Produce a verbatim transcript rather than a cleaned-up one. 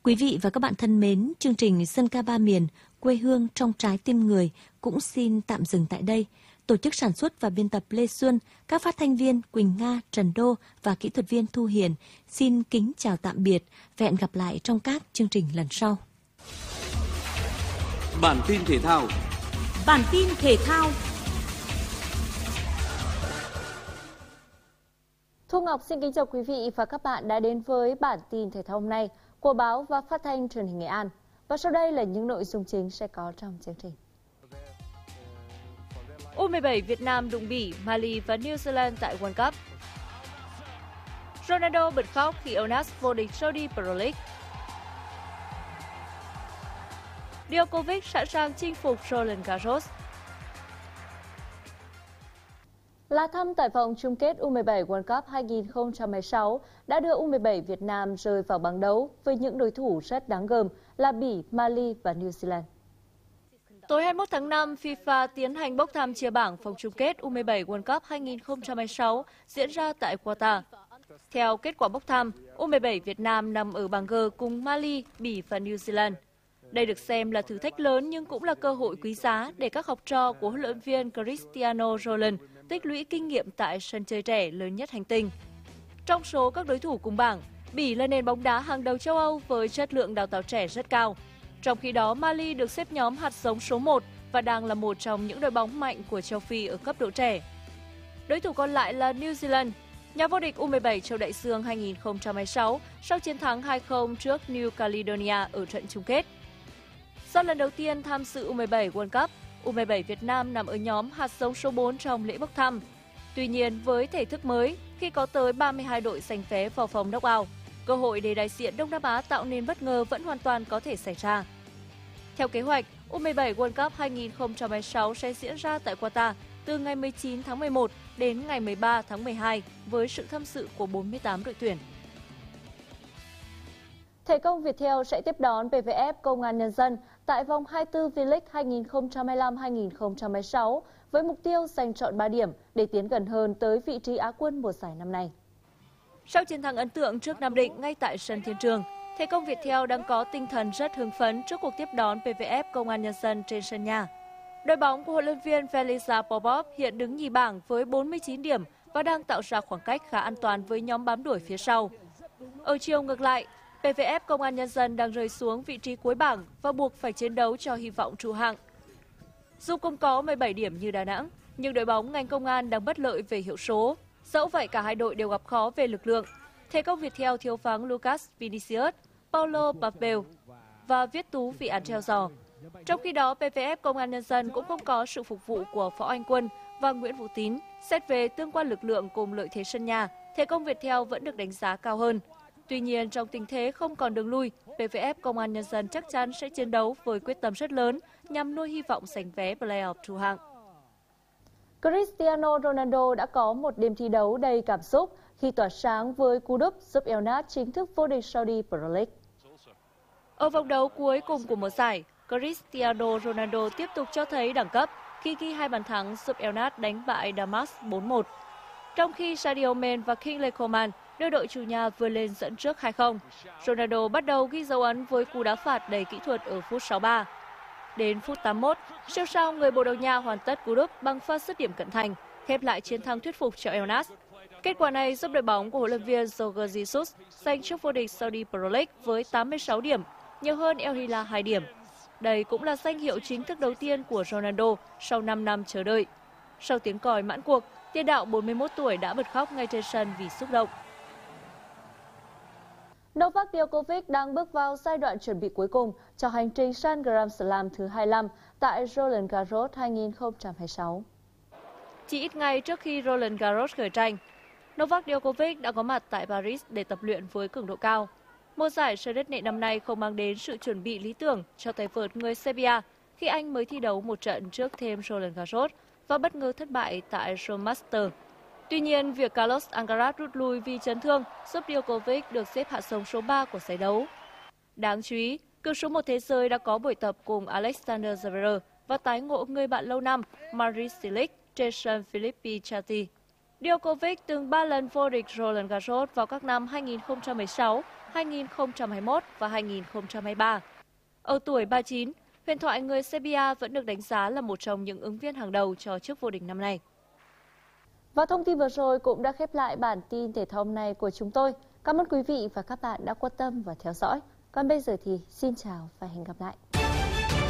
Quý vị và các bạn thân mến, chương trình Dân ca ba miền, quê hương trong trái tim người cũng xin tạm dừng tại đây. Tổ chức sản xuất và biên tập Lê Xuân, các phát thanh viên Quỳnh Nga, Trần Đô và kỹ thuật viên Thu Hiền xin kính chào tạm biệt và hẹn gặp lại trong các chương trình lần sau. Bản tin thể thao. Bản tin thể thao. Thu Ngọc xin kính chào quý vị và các bạn đã đến với bản tin thể thao hôm nay của báo và phát thanh truyền hình Nghệ An. Và sau đây là những nội dung chính sẽ có trong chương trình. U mười bảy Việt Nam đụng Bỉ, Mali và New Zealand tại World Cup. Ronaldo bật khóc khi Al-Nassr vô địch Saudi Pro League. Djokovic sẵn sàng chinh phục Roland Garros. Là thăm tại vòng chung kết U mười bảy World Cup hai không một sáu đã đưa U mười bảy Việt Nam rơi vào bảng đấu với những đối thủ rất đáng gờm là Bỉ, Mali và New Zealand. Tối hai mươi mốt tháng năm, FIFA tiến hành bốc thăm chia bảng vòng chung kết U mười bảy World Cup hai không một sáu diễn ra tại Qatar. Theo kết quả bốc thăm, U mười bảy Việt Nam nằm ở bảng G cùng Mali, Bỉ và New Zealand. Đây được xem là thử thách lớn nhưng cũng là cơ hội quý giá để các học trò của huấn luyện viên Cristiano Ronaldo tích lũy kinh nghiệm tại sân chơi trẻ lớn nhất hành tinh. Trong số các đối thủ cùng bảng, Bỉ là nền bóng đá hàng đầu châu Âu với chất lượng đào tạo trẻ rất cao. Trong khi đó, Mali được xếp nhóm hạt giống số một và đang là một trong những đội bóng mạnh của châu Phi ở cấp độ trẻ. Đối thủ còn lại là New Zealand, nhà vô địch U mười bảy châu Đại Dương hai không hai sáu sau chiến thắng hai không trước New Caledonia ở trận chung kết. Do lần đầu tiên tham dự U mười bảy World Cup, U mười bảy Việt Nam nằm ở nhóm hạt giống số bốn trong lễ bốc thăm. Tuy nhiên, với thể thức mới, khi có tới ba mươi hai đội giành vé vào vòng knock-out, cơ hội để đại diện Đông Nam Á tạo nên bất ngờ vẫn hoàn toàn có thể xảy ra. Theo kế hoạch, U mười bảy World Cup hai không hai sáu sẽ diễn ra tại Qatar từ ngày mười chín tháng mười một đến ngày mười ba tháng mười hai với sự tham dự của bốn mươi tám đội tuyển. Thể công Viettel sẽ tiếp đón pê vê ép Công an Nhân dân tại vòng hai mươi tư V-League hai không hai lăm hai không hai sáu với mục tiêu giành trọn ba điểm để tiến gần hơn tới vị trí Á quân mùa giải năm nay. Sau chiến thắng ấn tượng trước Nam Định ngay tại sân Thiên Trường, Thể công Viettel đang có tinh thần rất hưng phấn trước cuộc tiếp đón pê vê ép Công an Nhân dân trên sân nhà. Đội bóng của huấn luyện viên Velisa Popov hiện đứng nhì bảng với bốn mươi chín điểm và đang tạo ra khoảng cách khá an toàn với nhóm bám đuổi phía sau. Ở chiều ngược lại, pê vê ép Công an Nhân dân đang rơi xuống vị trí cuối bảng và buộc phải chiến đấu cho hy vọng trụ hạng. Dù không có mười bảy điểm như Đà Nẵng, nhưng đội bóng ngành công an đang bất lợi về hiệu số. Dẫu vậy, cả hai đội đều gặp khó về lực lượng. Thể công Viettel thiếu vắng Lucas Vinicius, Paulo Papel và Viết Tú vì án treo giò. Trong khi đó, pê vê ép Công an Nhân dân cũng không có sự phục vụ của Võ Anh Quân và Nguyễn Vũ Tín. Xét về tương quan lực lượng cùng lợi thế sân nhà, Thể công Viettel vẫn được đánh giá cao hơn. Tuy nhiên, trong tình thế không còn đường lui, pê vê ép Công an Nhân dân chắc chắn sẽ chiến đấu với quyết tâm rất lớn nhằm nuôi hy vọng giành vé play-off trụ hạng. Cristiano Ronaldo đã có một đêm thi đấu đầy cảm xúc khi tỏa sáng với cú đúp giúp Al-Nassr chính thức vô địch Saudi Pro League. Ở vòng đấu cuối cùng của mùa giải, Cristiano Ronaldo tiếp tục cho thấy đẳng cấp khi ghi hai bàn thắng giúp Al-Nassr đánh bại Damas bốn một. Trong khi Sadio Mane và Kingsley Coman đưa đội chủ nhà vươn lên dẫn trước hai không, Ronaldo bắt đầu ghi dấu ấn với cú đá phạt đầy kỹ thuật ở phút sáu mươi ba. Đến phút tám mươi mốt, siêu sao người Bồ Đào Nha hoàn tất cú đúp bằng pha dứt điểm cận thành, khép lại chiến thắng thuyết phục cho Al-Nassr. Kết quả này giúp đội bóng của huấn luyện viên Jorge Jesus giành chức vô địch Saudi Pro League với tám mươi sáu điểm, nhiều hơn El Hilal hai điểm. Đây cũng là danh hiệu chính thức đầu tiên của Ronaldo sau năm năm chờ đợi. Sau tiếng còi mãn cuộc, tiền đạo bốn mươi mốt tuổi đã bật khóc ngay trên sân vì xúc động. Novak Djokovic đang bước vào giai đoạn chuẩn bị cuối cùng cho hành trình săn Grand Slam thứ hai mươi lăm tại Roland Garros hai không hai sáu. Chỉ ít ngày trước khi Roland Garros khởi tranh, Novak Djokovic đã có mặt tại Paris để tập luyện với cường độ cao. Mùa giải sới đất nệ năm nay không mang đến sự chuẩn bị lý tưởng cho tay vợt người Serbia khi anh mới thi đấu một trận trước thêm Roland Garros và bất ngờ thất bại tại Rome Masters. Tuy nhiên, việc Carlos Alcaraz rút lui vì chấn thương giúp Djokovic được xếp hạ sống số ba của giải đấu. Đáng chú ý, cựu số một thế giới đã có buổi tập cùng Alexander Zverev và tái ngộ người bạn lâu năm Marin Cilic trên sân Philippi Chati. Djokovic từng ba lần vô địch Roland Garros vào các năm hai không một sáu hai nghìn không trăm hai mươi mốt và hai nghìn không trăm hai mươi ba. Ở tuổi ba mươi chín, huyền thoại người Serbia vẫn được đánh giá là một trong những ứng viên hàng đầu cho chức vô địch năm nay. Và thông tin vừa rồi cũng đã khép lại bản tin thể thao hôm nay của chúng tôi. Cảm ơn quý vị và các bạn đã quan tâm và theo dõi. Còn bây giờ thì xin chào và hẹn gặp lại.